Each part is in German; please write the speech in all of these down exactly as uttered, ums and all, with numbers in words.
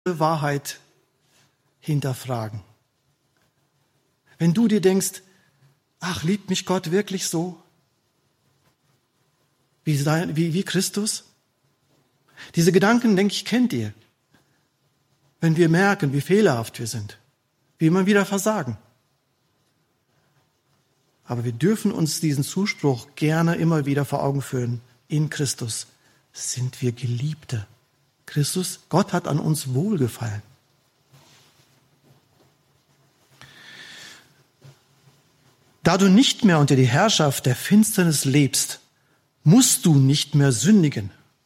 Wahrheit hinterfragen. Wenn du dir denkst, ach, liebt mich Gott wirklich so? Wie, sein, wie, wie Christus? Diese Gedanken, denke ich, kennt ihr. Wenn wir merken, wie fehlerhaft wir sind, wie immer wieder versagen. Aber wir dürfen uns diesen Zuspruch gerne immer wieder vor Augen führen. In Christus sind wir Geliebte. Christus, Gott hat an uns wohlgefallen. Da du nicht mehr unter die Herrschaft der Finsternis lebst, musst du nicht mehr sündigen.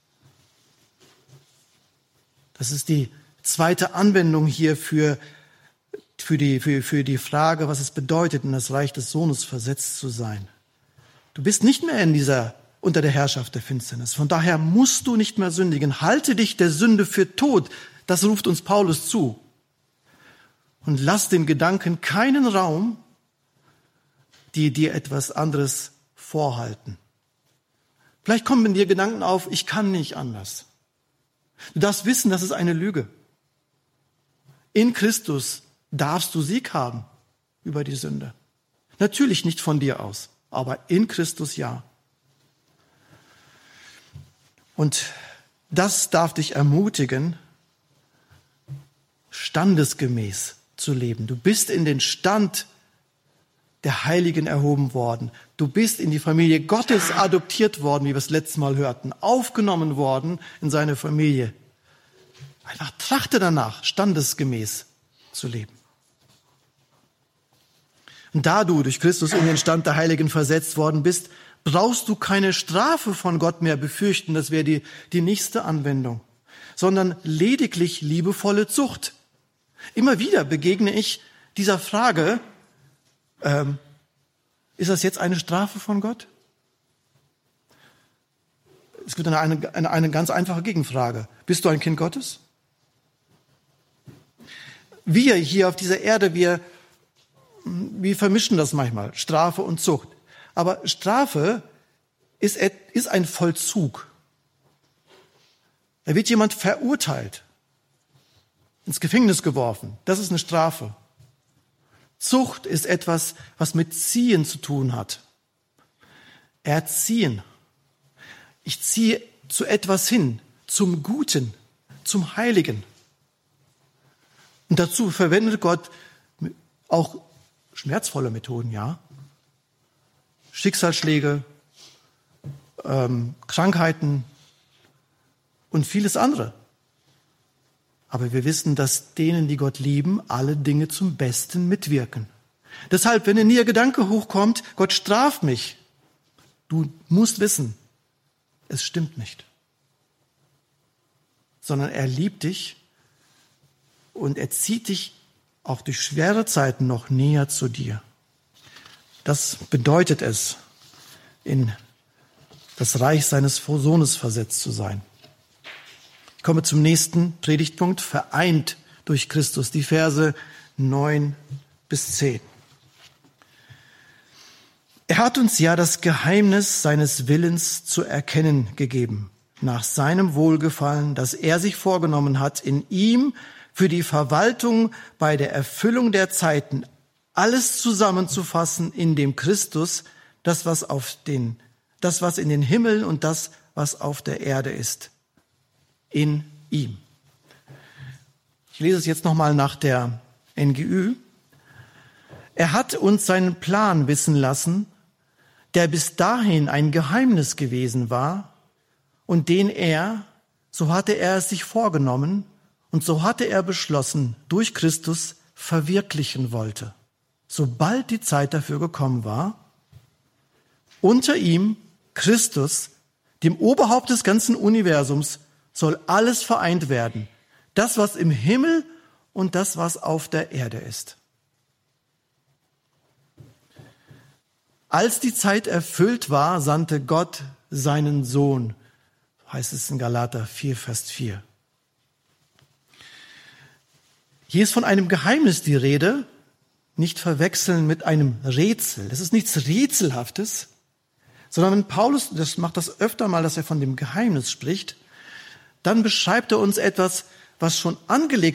Das ist die zweite Anwendung hier für, für, die, für, für die Frage, was es bedeutet, in das Reich des Sohnes versetzt zu sein. Du bist nicht mehr in dieser, unter der Herrschaft der Finsternis. Von daher musst du nicht mehr sündigen. Halte dich der Sünde für tot. Das ruft uns Paulus zu. Und lass den Gedanken keinen Raum, die dir etwas anderes vorhalten. Vielleicht kommen in dir Gedanken auf, ich kann nicht anders. Du darfst wissen, das ist eine Lüge. In Christus darfst du Sieg haben über die Sünde. Natürlich nicht von dir aus, aber in Christus ja. Und das darf dich ermutigen, standesgemäß zu leben. Du bist in den Stand der Heiligen erhoben worden. Du bist in die Familie Gottes adoptiert worden, wie wir es letztes Mal hörten, aufgenommen worden in seine Familie. Einfach trachte danach, standesgemäß zu leben. Und da du durch Christus in den Stand der Heiligen versetzt worden bist, brauchst du keine Strafe von Gott mehr befürchten, das wäre die, die nächste Anwendung, sondern lediglich liebevolle Zucht. Immer wieder begegne ich dieser Frage, ähm, ist das jetzt eine Strafe von Gott? Es gibt eine, eine, eine ganz einfache Gegenfrage. Bist du ein Kind Gottes? Wir hier auf dieser Erde, wir, wir vermischen das manchmal, Strafe und Zucht. Aber Strafe ist, ist ein Vollzug. Da wird jemand verurteilt, ins Gefängnis geworfen. Das ist eine Strafe. Zucht ist etwas, was mit Ziehen zu tun hat. Erziehen. Ich ziehe zu etwas hin, zum Guten, zum Heiligen. Und dazu verwendet Gott auch schmerzvolle Methoden, ja. Schicksalsschläge, ähm, Krankheiten und vieles andere. Aber wir wissen, dass denen, die Gott lieben, alle Dinge zum Besten mitwirken. Deshalb, wenn in dir Gedanke hochkommt, Gott straft mich, du musst wissen, es stimmt nicht. Sondern er liebt dich und er zieht dich auch durch schwere Zeiten noch näher zu dir. Das bedeutet es, in das Reich seines Sohnes versetzt zu sein. Ich komme zum nächsten Predigtpunkt, vereint durch Christus, die Verse neun bis zehn. Er hat uns ja das Geheimnis seines Willens zu erkennen gegeben, nach seinem Wohlgefallen, das er sich vorgenommen hat, in ihm für die Verwaltung bei der Erfüllung der Zeiten alles zusammenzufassen in dem Christus, das was auf den, das was in den Himmeln und das was auf der Erde ist, in ihm. Ich lese es jetzt nochmal nach der N G Ü. Er hat uns seinen Plan wissen lassen, der bis dahin ein Geheimnis gewesen war und den er, so hatte er es sich vorgenommen und so hatte er beschlossen, durch Christus verwirklichen wollte, sobald die Zeit dafür gekommen war. Unter ihm, Christus, dem Oberhaupt des ganzen Universums, soll alles vereint werden, das, was im Himmel und das, was auf der Erde ist. Als die Zeit erfüllt war, sandte Gott seinen Sohn, heißt es in Galater vier, Vers vier. Hier ist von einem Geheimnis die Rede, nicht verwechseln mit einem Rätsel. Das ist nichts Rätselhaftes, sondern wenn Paulus, das macht das öfter mal, dass er von dem Geheimnis spricht, dann beschreibt er uns etwas, was schon angelegt